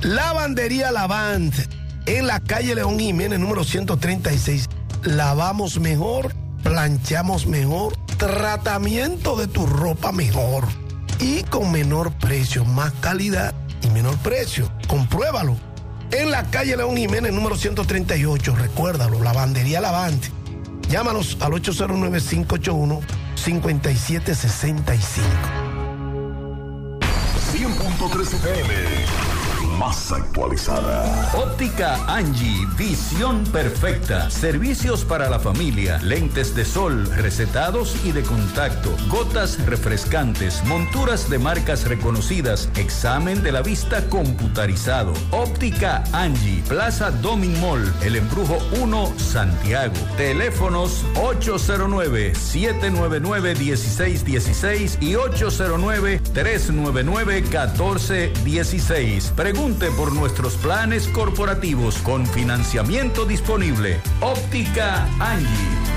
Lavandería Lavand, en la calle León Jiménez, número 136. Lavamos mejor, planchamos mejor, tratamiento de tu ropa mejor y con menor precio, más calidad y menor precio. Compruébalo. En la calle León Jiménez, número 138. Recuérdalo, Lavandería Lavand. Llámanos al 809-581-5765. 100.3 FM, más actualizada. Óptica Angie, visión perfecta. Servicios para la familia, lentes de sol, recetados y de contacto, gotas refrescantes, monturas de marcas reconocidas, examen de la vista computarizado. Óptica Angie, Plaza Domin Mall, El Embrujo 1, Santiago. Teléfonos 809-799-1616 y 809-399-1416. Pregunte por nuestros planes corporativos con financiamiento disponible. Óptica Angie.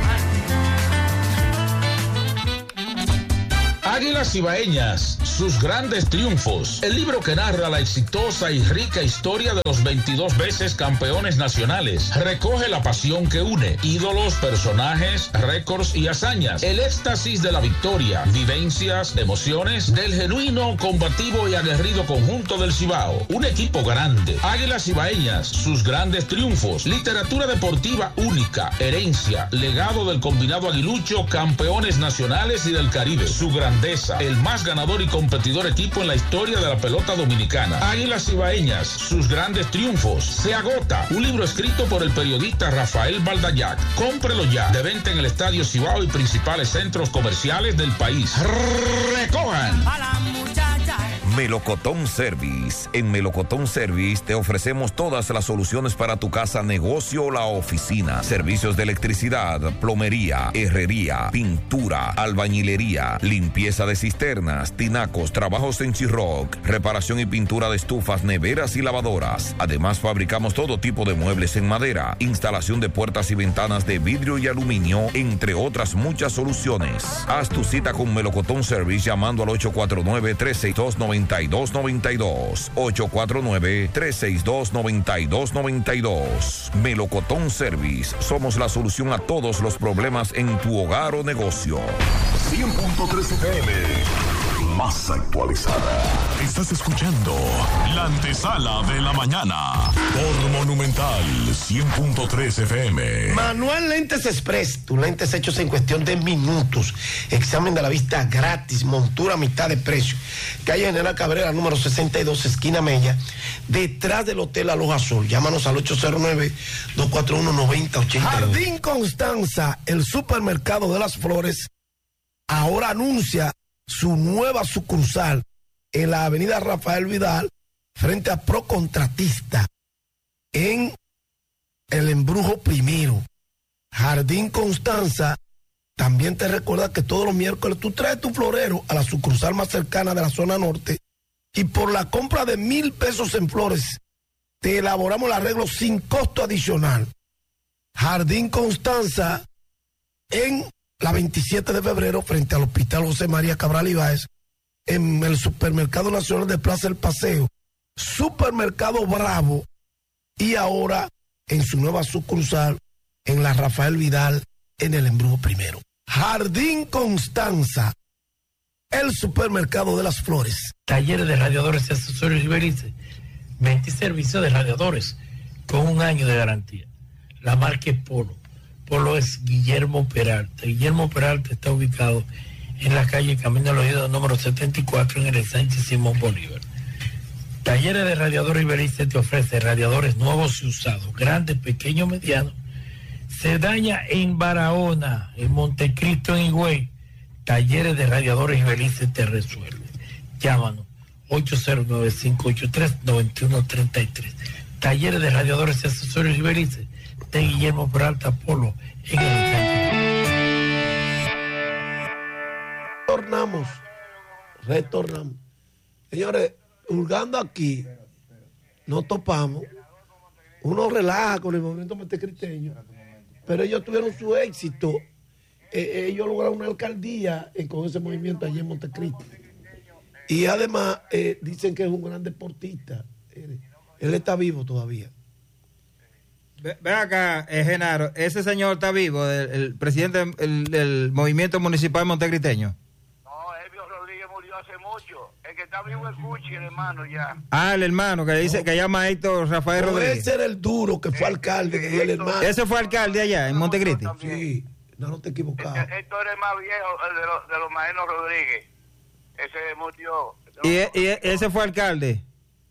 Águilas Ibaeñas, sus grandes triunfos. El libro que narra la exitosa y rica historia de los 22 veces campeones nacionales. Recoge la pasión que une, ídolos, personajes, récords y hazañas. El éxtasis de la victoria, vivencias, emociones del genuino, combativo y aguerrido conjunto del Cibao. Un equipo grande. Águilas Ibaeñas, sus grandes triunfos. Literatura deportiva única, herencia, legado del combinado aguilucho, campeones nacionales y del Caribe. Su grandeza, el más ganador y competidor equipo en la historia de la pelota dominicana. Águilas Ibaeñas, sus grandes triunfos. Se agota. Un libro escrito por el periodista Rafael Baldayac. Cómprelo ya. De venta en el Estadio Cibao y principales centros comerciales del país. Recojan. Melocotón Service. En Melocotón Service te ofrecemos todas las soluciones para tu casa, negocio o la oficina. Servicios de electricidad, plomería, herrería, pintura, albañilería, limpieza de cisternas, tinacos, trabajos en Chirroc, reparación y pintura de estufas, neveras y lavadoras. Además, fabricamos todo tipo de muebles en madera, instalación de puertas y ventanas de vidrio y aluminio, entre otras muchas soluciones. Haz tu cita con Melocotón Service llamando al 849-362-9292. 849-362-9292. Melocotón Service. Somos la solución a todos los problemas en tu hogar o negocio. 100.3 FM, más actualizada. Estás escuchando la antesala de la mañana por Monumental 100.3 FM. Manuel Lentes Express, tus lentes hechos en cuestión de minutos. Examen de la vista gratis, montura a mitad de precio. Calle General Cabrera, número 62, esquina Mella, detrás del Hotel Aloha Sol. Llámanos al 809-241-9082. Jardín Constanza, el supermercado de las flores, ahora anuncia su nueva sucursal en la avenida Rafael Vidal, frente a Procontratista, en El Embrujo Primero. Jardín Constanza también te recuerda que todos los miércoles tú traes tu florero a la sucursal más cercana de la zona norte y por la compra de 1,000 pesos en flores te elaboramos el arreglo sin costo adicional. Jardín Constanza en la 27 de febrero frente al Hospital José María Cabral Ibáez, en el Supermercado Nacional de Plaza El Paseo, Supermercado Bravo, y ahora en su nueva sucursal en la Rafael Vidal, en El Embrujo Primero. Jardín Constanza, el supermercado de las flores. Talleres de radiadores y accesorios Iberice, 20 servicios de radiadores con 1 año de garantía. La marca es Polo. Polo es Guillermo Peralta. Guillermo Peralta está ubicado en la calle Camino al Oído número 74 en el Sánchez Simón Bolívar. Talleres de Radiadores Iberice te ofrece radiadores nuevos y usados, grandes, pequeños, medianos. Se daña en Barahona, en Montecristo, en Higüey. Talleres de Radiadores Iberice te resuelve. Llámanos 809-583-9133. Talleres de Radiadores y Accesorios Iberice de Guillermo Peralta Polo en el Sánchez. Retornamos. Señores, hurgando aquí, no topamos. Uno relaja con el movimiento montecristeño, pero ellos tuvieron su éxito. Ellos lograron una alcaldía con ese movimiento allí en Montecristo. Y además dicen que es un gran deportista. Él está vivo todavía. Ve acá, Genaro, ese señor está vivo, el presidente del Movimiento Municipal Montecristeño. No, Elvio Rodríguez murió hace mucho. El que está vivo es Cuchi, el hermano ya. Ah, el hermano que dice que llama Héctor Rafael Rodríguez. Ese era el duro que fue alcalde, que dio el hermano. Ese fue alcalde allá, en Montecristi. Sí, no te equivocabas. Héctor es más viejo, el de los Maenos Rodríguez. Ese murió. ¿Y ese fue alcalde?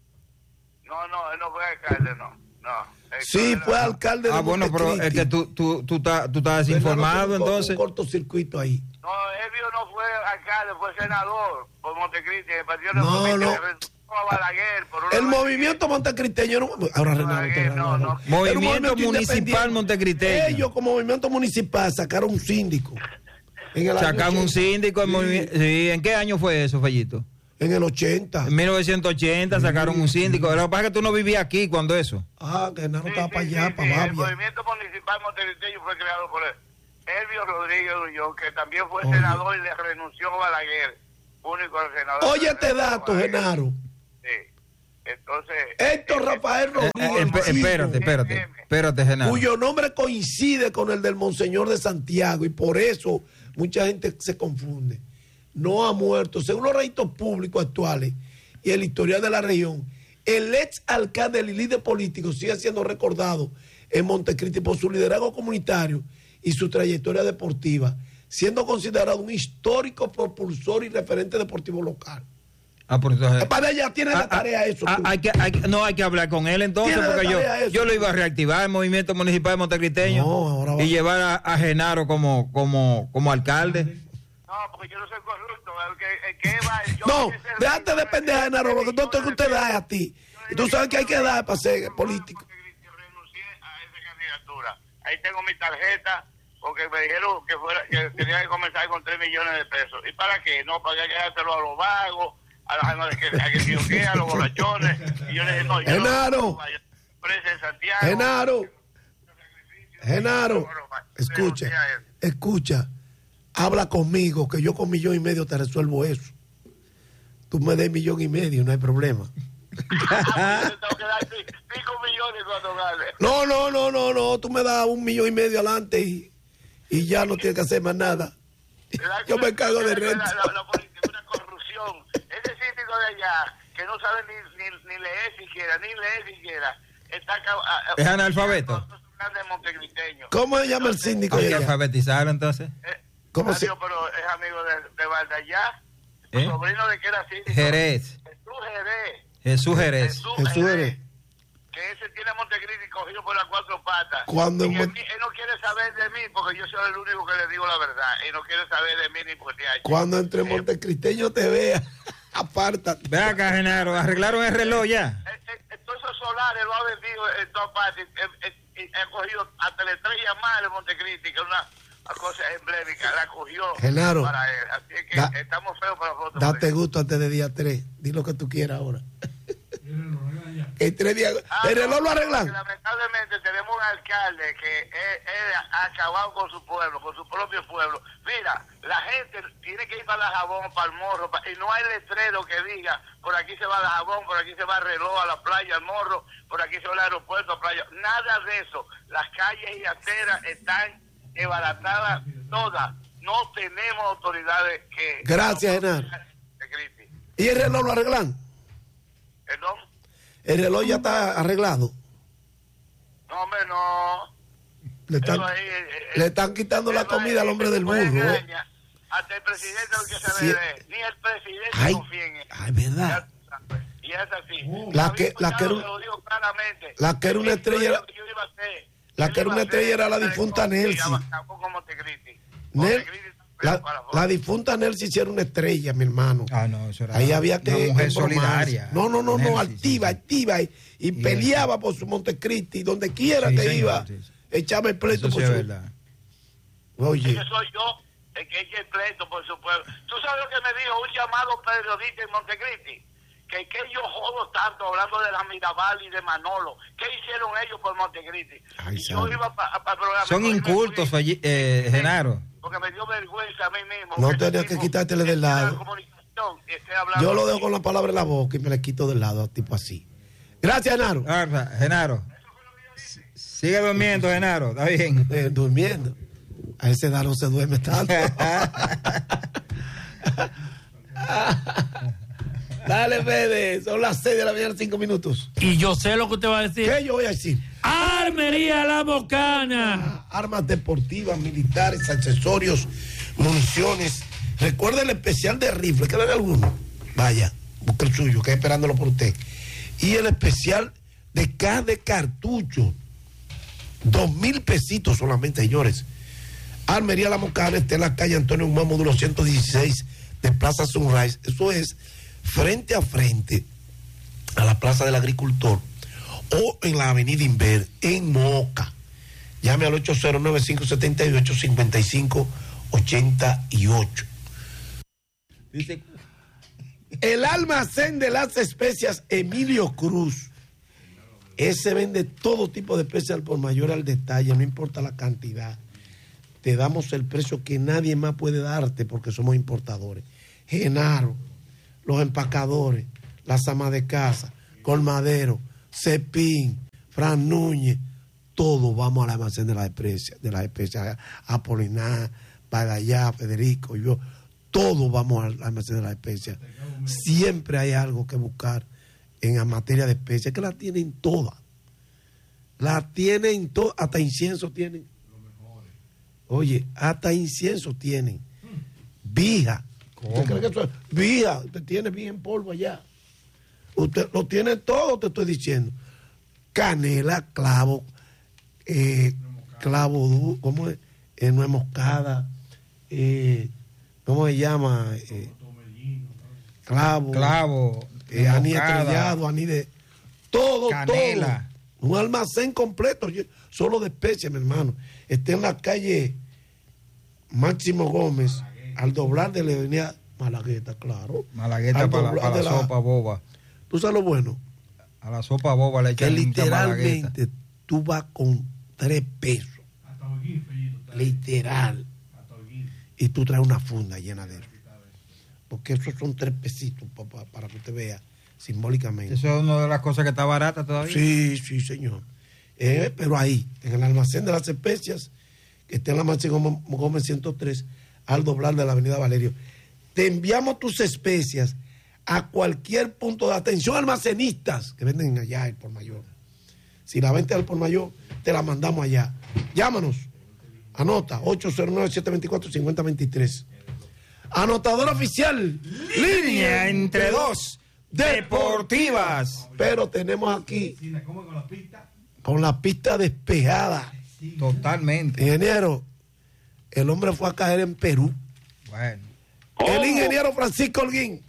No, él no fue alcalde, no. Sí, fue alcalde de bueno, pero es que tú estás desinformado, entonces. Un cortocircuito ahí. No, Elvio no fue alcalde, fue senador por Montecristi. El partido de Balaguer, el movimiento montecristeño ahora Renato, Movimiento Municipal Montecristeño. Ellos como movimiento municipal sacaron un síndico. Sacaron un síndico en movimiento. Sí, ¿en qué año fue eso, Fellito? En el 80. En 1980 sacaron un síndico. Lo que pasa es que tú no vivías aquí cuando eso. Que no estaba para allá, para Babia. El movimiento municipal montecristeño fue creado por Elvio Rodríguez Grullón, que también fue senador y le renunció a Balaguer, único senador. Oye este dato, Genaro. Sí. Entonces... Héctor Rafael Rodríguez. Espérate, Genaro. Cuyo nombre coincide con el del Monseñor de Santiago y por eso mucha gente se confunde. No ha muerto. Según los registros públicos actuales y el historial de la región, el ex alcalde y líder político sigue siendo recordado en Montecristi por su liderazgo comunitario y su trayectoria deportiva, siendo considerado un histórico propulsor y referente deportivo local. Por entonces, para allá tiene de tarea eso. Hay que hablar con él entonces, porque yo lo iba a reactivar el movimiento municipal montecristeño y llevar a Genaro como alcalde. No, porque yo no soy corrupto. El que va, no, déjate de pendeja, Genaro. Lo que usted da es a ti. Y tú sabes que hay que dar para ser político. Renuncié a esa candidatura. Ahí tengo mi tarjeta, porque me dijeron que tenía que comenzar con 3 millones de pesos. ¿Y para qué? No, para que dárselo a los vagos, a los borrachones. Y yo le dije, no, yo Genaro. no vaya presa en Santiago. Genaro, escucha. Habla conmigo, que yo con 1,5 millones te resuelvo eso. Tú me des 1,5 millones, no hay problema. Tengo que dar 5 millones cuando gane. No, tú me das 1,5 millones adelante y ya no tienes que hacer más nada. Yo me encargo de renta. La política es una corrupción. Ese síndico de allá, que no sabe ni leer siquiera, está ¿es analfabeto? ¿Cómo se llama el síndico de allá? ¿Alfabetizaron entonces? ¿Cómo se llama? Pero es amigo de Valdallá, sobrino de que era síndico. Jerez. Jesús Jerez. Que ese tiene a Montecristi cogido por las 4 patas. Él no quiere saber de mí porque yo soy el único que le digo la verdad. Él no quiere saber de mí ni por ti. Cuando entre Montecristeño te vea, apártate. Ve acá, Genaro, ¿arreglaron el reloj ya? Todos esos solares lo ha vendido en todas partes. He cogido hasta la estrella más de Montecristi, que es una cosa emblemática. La cogió Genaro, para él. Así que estamos feos para nosotros. Date gusto antes de día 3. Di lo que tú quieras ahora. En 3 días. ¿El reloj lo arreglan? Lamentablemente tenemos un alcalde que él ha acabado con su pueblo, con su propio pueblo. Mira, la gente tiene que ir para Dajabón, para el Morro, y no hay letrero que diga, por aquí se va a Dajabón, por aquí se va a Reloj, a la playa, al Morro, por aquí se va al aeropuerto, a playa. Nada de eso. Las calles y aceras están desbaratadas todas. No tenemos autoridades que... Gracias, Genaro. ¿Y el reloj lo arreglan? ¿Perdón? ¿El reloj ya está arreglado? No, hombre, no. Le están quitando la comida al hombre del burro. Hasta el presidente lo que se ve. Ni el presidente confía en él. Ay, verdad. Y es así. La que era una estrella. La que era una estrella era la difunta Nelsi. La difunta Nelsi hicieron una estrella, mi hermano. No, eso era ahí había que una mujer solidaria. No, activa y peleaba por su Montecristi, donde quiera que iba, echaba el pleito por su verdad. Oye. Ese soy yo, el que echa el pleito por su pueblo. ¿Tú sabes lo que me dijo un llamado periodista en Montecristi? Que yo jodo tanto hablando de la Mirabal y de Manolo. ¿Qué hicieron ellos por Montecristi? Yo iba para programa. Son incultos, Genaro. Porque me dio vergüenza a mí mismo. No tenía que quitártele del lado. Yo lo dejo con la palabra en la boca y me la quito del lado, tipo así. Gracias, Genaro. Genaro. Sigue durmiendo, Genaro. Está bien. Durmiendo. A esa edad no se duerme tanto. Dale, Fede. Son las 6 de la mañana, 5 minutos. Y yo sé lo que usted va a decir. ¿Qué yo voy a decir? Armería La Bocana. Armas deportivas, militares, accesorios, municiones. Recuerda el especial de rifle. ¿Quedan algunos? Vaya, busque el suyo, que esperándolo por usted. Y el especial de caja de cartucho. 2,000 pesitos solamente, señores. Armería La Bocana está en la calle Antonio Guzmán, módulo 116 de Plaza Sunrise. Eso es frente a frente a la Plaza del Agricultor o en la Avenida Inver, en Moca. Llame al 809-578-5588. Dice... El almacén de las especias Emilio Cruz. Ese vende todo tipo de especias al por mayor, al detalle, no importa la cantidad. Te damos el precio que nadie más puede darte porque somos importadores. Genaro, los empacadores, las amas de casa, Colmadero, Cepín, Fran Núñez, todos vamos al almacén de las especias, Apolinar, Badallá, Federico, yo, todos vamos al almacén de las especias. Siempre hay algo que buscar en la materia de especias, que la tienen todas. La tienen todas, hasta incienso tienen. Oye, hasta incienso tienen. Vija. ¿Usted cree que eso es? Vija, usted tiene vija en polvo allá. Usted lo tiene todo, te estoy diciendo. Canela, clavo, clavo duro, ¿cómo es? Nuez moscada, ¿cómo se llama? Clavo, anís estrellado, anís de... Todo, canela. Todo. Un almacén completo, solo de especies, mi hermano. Está en la calle Máximo Gómez, al doblar de la avenida Malagueta, claro. Malagueta para la sopa boba. ¿Tú sabes lo bueno? A la sopa boba le echan que literalmente tú vas con 3 pesos. Literal. Y tú traes una funda llena de eso. Porque esos son 3 pesitos para que usted vea simbólicamente. Eso es una de las cosas que está barata todavía. Sí, señor. Pero ahí, en el almacén de las especias, que está en la Máximo Gómez 103, al doblar de la avenida Valerio. Te enviamos tus especias a cualquier punto de atención, almacenistas que venden allá el por mayor. Si la venta al por mayor, te la mandamos allá. Llámanos. Anota, 809-724-5023. Anotador oficial, línea entre 2 deportivas. Pero tenemos aquí con la pista despejada. Totalmente. Ingeniero, el hombre fue a caer en Perú. Bueno. El ingeniero Francisco Holguín.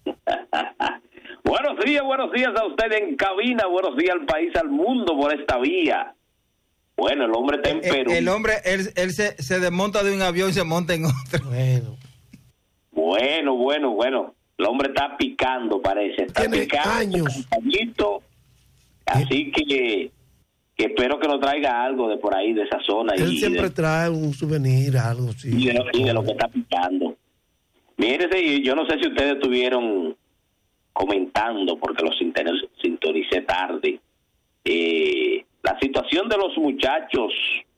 Buenos días a usted en cabina, buenos días al país, al mundo por esta vía. Bueno, el hombre está en Perú. El hombre, él se desmonta de un avión y se monta en otro. Bueno. El hombre está picando, parece. Está tiene picando. Años. Así que espero que nos traiga algo de por ahí, de esa zona. Él siempre trae un souvenir, algo así. Y de lo que está picando. Mírese, yo no sé si ustedes estuvieron comentando, porque los sintonicé tarde, la situación de los muchachos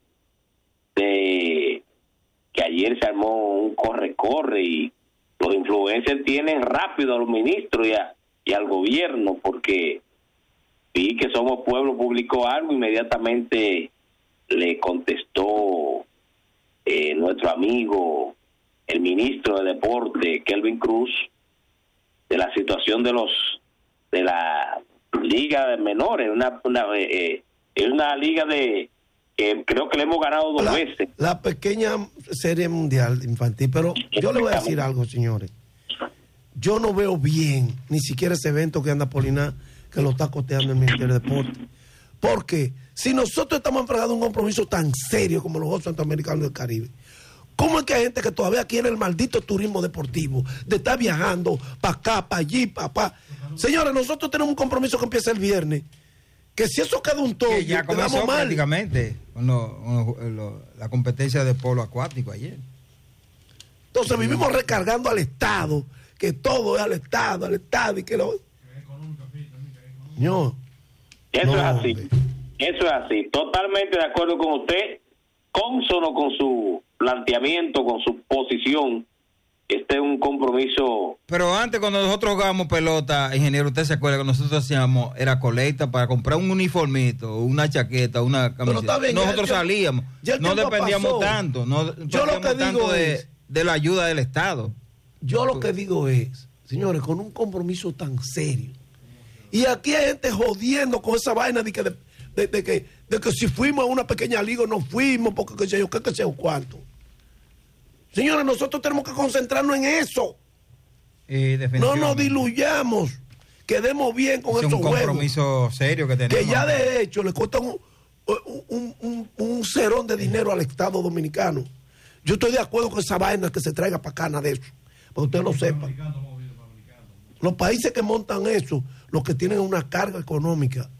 que ayer se armó un corre y los influencers tienen rápido a los ministros y al gobierno, porque vi que Somos Pueblo publicó algo, inmediatamente le contestó nuestro amigo el ministro de Deporte, Kelvin Cruz, de la situación de la liga de menores, es una liga que creo que le hemos ganado 2 veces. La pequeña serie mundial infantil, pero yo le voy a decir algo, señores. Yo no veo bien ni siquiera ese evento que anda Polinar, que lo está costeando el Ministerio de Deporte. Porque si nosotros estamos enfrentando un compromiso tan serio como los Juegos Centroamericanos del Caribe, ¿cómo es que hay gente que todavía quiere el maldito turismo deportivo, de estar viajando para acá, para allí, para acá? Señores, nosotros tenemos un compromiso que empieza el viernes, que si eso queda un todo, ya comenzó prácticamente con la competencia de polo acuático ayer. Entonces vivimos recargando al Estado, que todo es al Estado, y que lo... No, Eso es así. Eso es así. Totalmente de acuerdo con usted, cónsono con su planteamiento, con su posición. Este es un compromiso. Pero antes, cuando nosotros jugábamos pelota, ingeniero, usted se acuerda que nosotros hacíamos, era colecta para comprar un uniformito, una chaqueta, una camiseta. Bien, nosotros salíamos, no dependíamos tanto, yo lo que digo es de la ayuda del Estado. Yo lo que digo es, señores, con un compromiso tan serio, y aquí hay gente jodiendo con esa vaina de que si fuimos a una pequeña liga no fuimos, porque qué sé yo, qué sé yo cuánto. Señores, nosotros tenemos que concentrarnos en eso. No nos diluyamos. Quedemos bien con esos juegos. Es un compromiso serio que tenemos. Que ya de hecho le cuesta un cerón de dinero al Estado Dominicano. Yo estoy de acuerdo con esa vaina que se traiga para acá, nada de eso. Para que ustedes lo sepan. Los países que montan eso, los que tienen una carga económica.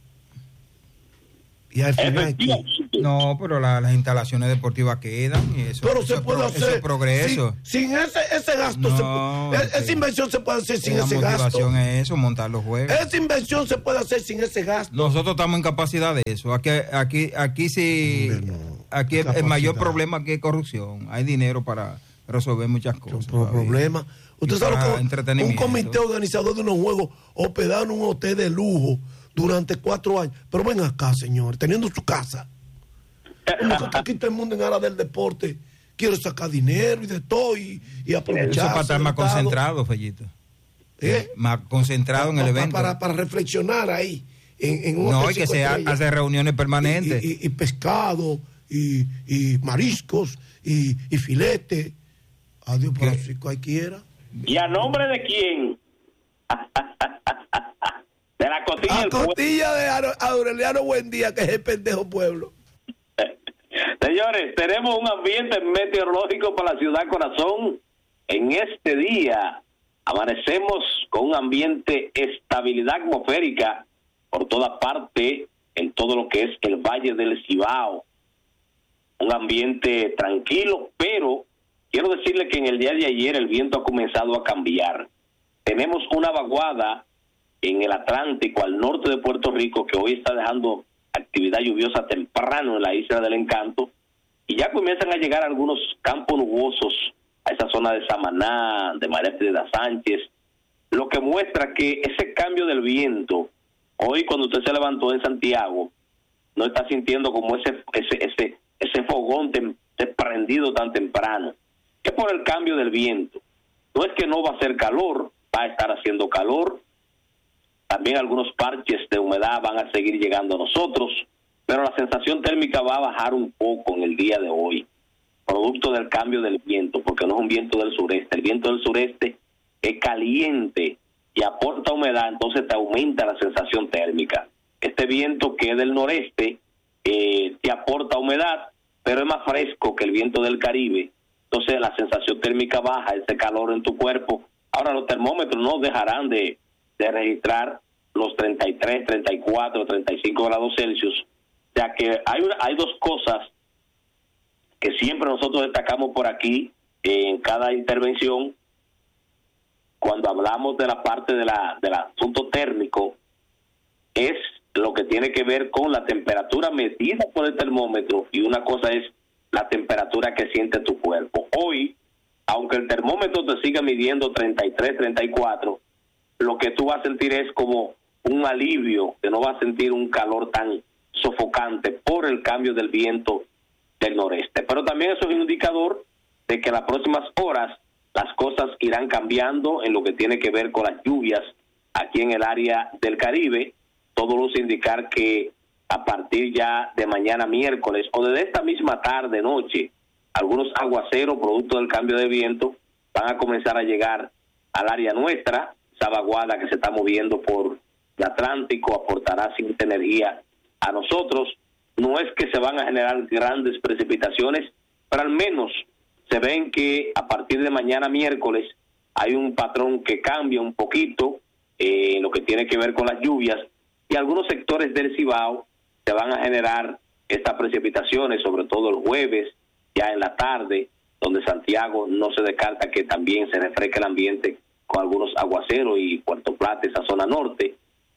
Y al final no, pero las instalaciones deportivas quedan y eso. Pero se puede hacer. Eso es progreso. Sin ese gasto, esa inversión se puede hacer sin ese gasto. La motivación es eso, montar los juegos. Esa inversión se puede hacer sin ese gasto. Nosotros estamos en capacidad de eso. Aquí sí, aquí el mayor problema que es corrupción. Hay dinero para resolver muchas cosas. Problema. Usted sabe que un comité organizador de unos juegos hospedado en un hotel de lujo durante 4 años. Pero ven acá, señor, teniendo su casa. Aquí todo el mundo en aras del deporte quiere sacar dinero y de todo y aprovechar. Eso para estar más concentrado, Fellito. Más concentrado en el evento. Para reflexionar ahí. No, y que se hace reuniones permanentes. Y pescado, y mariscos, y filete. Adiós, pero si cualquiera. ¿Y a nombre de quién? De la costilla del costilla de Aureliano Buendía, que es el pendejo pueblo. Señores, tenemos un ambiente meteorológico para la ciudad corazón. En este día amanecemos con un ambiente estabilidad atmosférica por toda parte, en todo lo que es el Valle del Cibao. Un ambiente tranquilo, pero quiero decirle que en el día de ayer el viento ha comenzado a cambiar. Tenemos una vaguada en el Atlántico al norte de Puerto Rico que hoy está dejando actividad lluviosa temprano en la Isla del Encanto, y ya comienzan a llegar algunos campos nubosos a esa zona de Samaná, de María Trinidad Sánchez, lo que muestra que ese cambio del viento, hoy cuando usted se levantó en Santiago, no está sintiendo como ese fogón prendido tan temprano, que por el cambio del viento. No es que no va a hacer calor, va a estar haciendo calor. También algunos parches de humedad van a seguir llegando a nosotros, pero la sensación térmica va a bajar un poco en el día de hoy, producto del cambio del viento, porque no es un viento del sureste. El viento del sureste es caliente y aporta humedad, entonces te aumenta la sensación térmica. Este viento que es del noreste te aporta humedad, pero es más fresco que el viento del Caribe, entonces la sensación térmica baja, ese calor en tu cuerpo. Ahora los termómetros no dejarán de registrar los 33, 34, 35 grados Celsius. O sea que hay dos cosas que siempre nosotros destacamos por aquí en cada intervención cuando hablamos de la parte del asunto térmico, es lo que tiene que ver con la temperatura medida por el termómetro, y una cosa es la temperatura que siente tu cuerpo. Hoy, aunque el termómetro te siga midiendo 33, 34, lo que tú vas a sentir es como un alivio, que no vas a sentir un calor tan sofocante por el cambio del viento del noreste. Pero también eso es un indicador de que en las próximas horas las cosas irán cambiando en lo que tiene que ver con las lluvias aquí en el área del Caribe. Todo luce indicar que a partir ya de mañana miércoles o desde esta misma tarde, noche, algunos aguaceros producto del cambio de viento van a comenzar a llegar al área nuestra. Esa vaguada que se está moviendo por el Atlántico aportará cierta energía a nosotros. No es que se van a generar grandes precipitaciones, pero al menos se ven que a partir de mañana miércoles hay un patrón que cambia un poquito en lo que tiene que ver con las lluvias, y algunos sectores del Cibao se van a generar estas precipitaciones, sobre todo el jueves, ya en la tarde, donde Santiago no se descarta que también se refresque el ambiente con algunos aguaceros, y Puerto Plata, esa zona norte.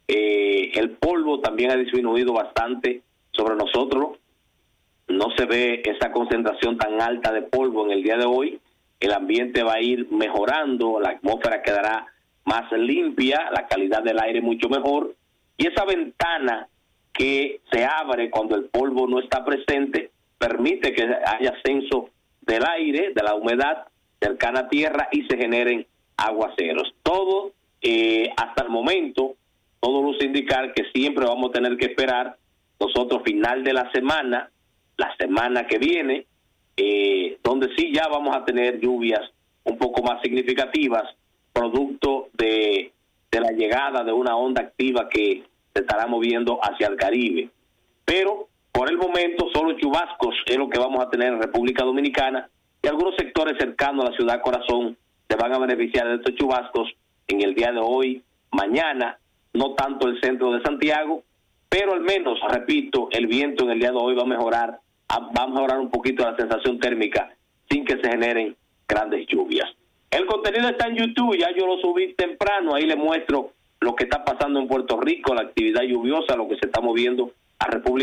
El polvo también ha disminuido bastante sobre nosotros. No se ve esa concentración tan alta de polvo en el día de hoy. El ambiente va a ir mejorando, la atmósfera quedará más limpia, la calidad del aire mucho mejor, y esa ventana que se abre cuando el polvo no está presente permite que haya ascenso del aire, de la humedad cercana a tierra, y se generen aguaceros. Todo, hasta el momento, todo luce indicar que siempre vamos a tener que esperar nosotros final de la semana que viene, donde sí ya vamos a tener lluvias un poco más significativas, producto de la llegada de una onda activa que se estará moviendo hacia el Caribe. Pero por el momento solo chubascos es lo que vamos a tener en República Dominicana, y algunos sectores cercanos a la ciudad corazón se van a beneficiar de estos chubascos en el día de hoy, mañana, no tanto el centro de Santiago, pero al menos, repito, el viento en el día de hoy va a mejorar un poquito la sensación térmica sin que se generen grandes lluvias. El contenido está en YouTube, ya yo lo subí temprano, ahí le muestro lo que está pasando en Puerto Rico, la actividad lluviosa, lo que se está moviendo a República